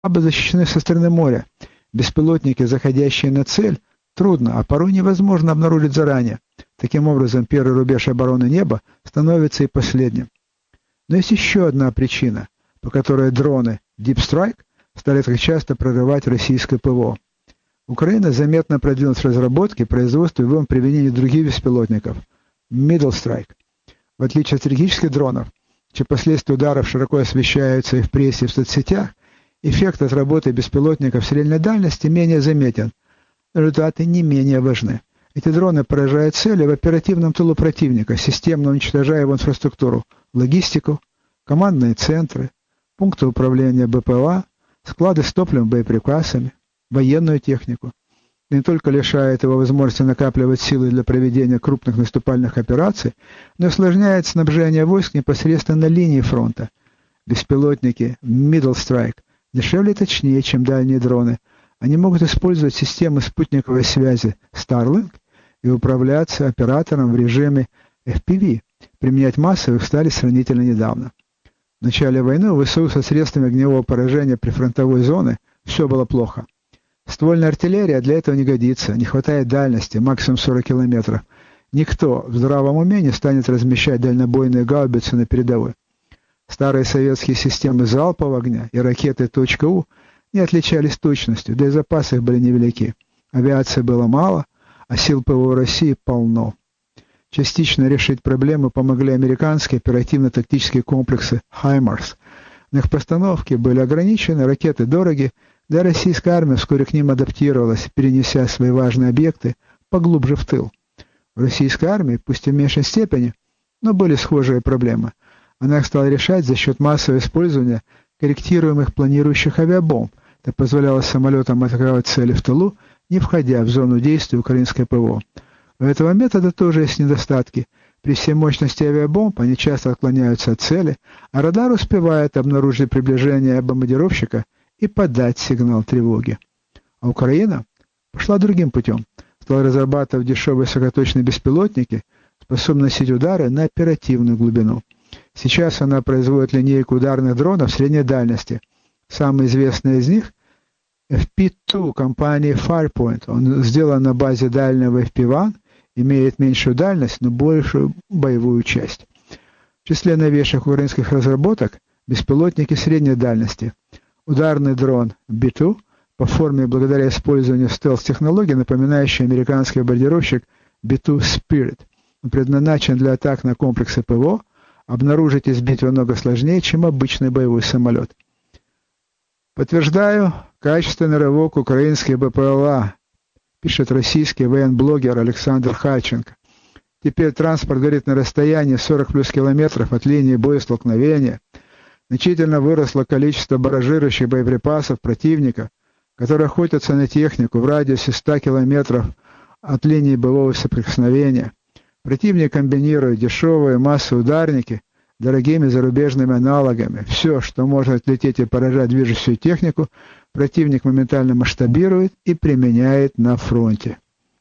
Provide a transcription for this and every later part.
слабо защищены со стороны моря. Беспилотники, заходящие на цель, трудно, а порой невозможно обнаружить заранее. Таким образом, первый рубеж обороны неба становится и последним. Но есть еще одна причина, по которой дроны Deep Strike стали так часто прорывать российское ПВО. Украина заметно продвинулась в разработке, производстве и выводом применении других беспилотников Middle Strike. В отличие от стратегических дронов, чьи последствия ударов широко освещаются и в прессе, и в соцсетях, эффект от работы беспилотников средней дальности менее заметен. Результаты не менее важны. Эти дроны поражают цели в оперативном тылу противника, системно уничтожая его инфраструктуру, логистику, командные центры, пункты управления БПЛА, склады с топливом, боеприпасами, военную технику. И не только лишает его возможности накапливать силы для проведения крупных наступательных операций, но и усложняет снабжение войск непосредственно на линии фронта. Беспилотники Middle Strike дешевле и точнее, чем дальние дроны. Они могут использовать системы спутниковой связи Starlink и управляться оператором в режиме FPV. Применять массово их стали сравнительно недавно. В начале войны у ВСУ со средствами огневого поражения прифронтовой зоны все было плохо. Ствольная артиллерия для этого не годится, не хватает дальности, максимум 40 километров. Никто в здравом уме не станет размещать дальнобойные гаубицы на передовой. Старые советские системы залпового огня и ракеты .У не отличались точностью, да и запасы их были невелики. Авиации было мало, а сил ПВО России полно. Частично решить проблему помогли американские оперативно-тактические комплексы HIMARS. На их постановке были ограничены, ракеты дороги, да и российская армия вскоре к ним адаптировалась, перенеся свои важные объекты поглубже в тыл. В российской армии, пусть и в меньшей степени, но были схожие проблемы. Она их стала решать за счет массового использования корректируемых планирующих авиабомб. Это позволяло самолетам атаковать цели в тылу, не входя в зону действия украинской ПВО. У этого метода тоже есть недостатки. При всей мощности авиабомб они часто отклоняются от цели, а радар успевает обнаружить приближение бомбардировщика и подать сигнал тревоги. А Украина пошла другим путем. Стала разрабатывать дешевые высокоточные беспилотники, способные носить удары на оперативную глубину. Сейчас она производит линейку ударных дронов средней дальности. Самый известный из них – FP2 компании Firepoint. Он сделан на базе дальнего FP1, имеет меньшую дальность, но большую боевую часть. В числе новейших украинских разработок – беспилотники средней дальности. Ударный дрон B2 по форме благодаря использованию стелс-технологий, напоминающий американский бомбардировщик B2 Spirit. Он предназначен для атак на комплексы ПВО, обнаружить и сбить намного сложнее, чем обычный боевой самолет. Подтверждаю качественный рывок украинских БПЛА, пишет российский военблогер Александр Харченко. Теперь транспорт горит на расстоянии 40 плюс километров от линии боестолкновения. Значительно выросло количество барражирующих боеприпасов противника, которые охотятся на технику в радиусе 100 километров от линии боевого соприкосновения. Противник комбинирует дешевые массовые ударники дорогими зарубежными аналогами. Все, что может лететь и поражать движущую технику, противник моментально масштабирует и применяет на фронте.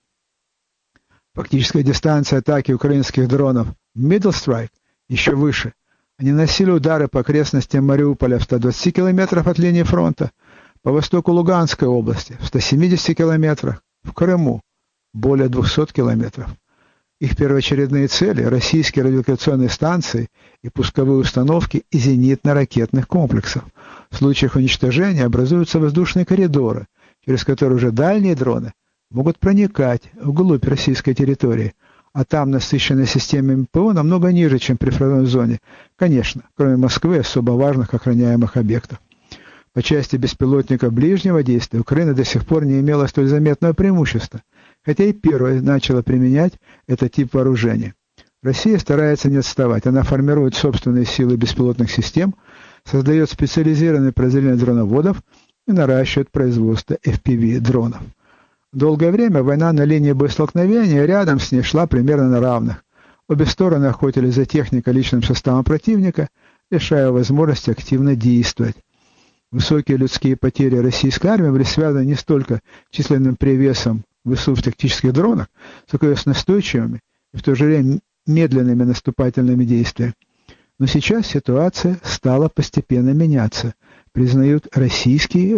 Фактическая дистанция атаки украинских дронов Middle Strike еще выше. Они наносили удары по окрестностям Мариуполя в 120 километрах от линии фронта, по востоку Луганской области в 170 километрах, в Крыму более 200 километров. Их первоочередные цели – российские радиолокационные станции и пусковые установки и зенитно-ракетных комплексов. В случаях уничтожения образуются воздушные коридоры, через которые уже дальние дроны могут проникать вглубь российской территории, а там насыщенная системами ПВО намного ниже, чем при фронтовой зоне. Конечно, кроме Москвы, особо важных охраняемых объектов. По части беспилотников ближнего действия Украина до сих пор не имела столь заметного преимущества, хотя и первая начала применять этот тип вооружения. Россия старается не отставать. Она формирует собственные силы беспилотных систем, создает специализированные подразделения дроноводов и наращивает производство FPV-дронов. Долгое время война на линии боестолкновения рядом с ней шла примерно на равных. Обе стороны охотились за техникой личным составом противника, лишая возможности активно действовать. Высокие людские потери российской армии были связаны не столько численным перевесом ВСУ в тактических дронах, сколько и с настойчивыми и в то же время медленными наступательными действиями. Но сейчас ситуация стала постепенно меняться, признают российские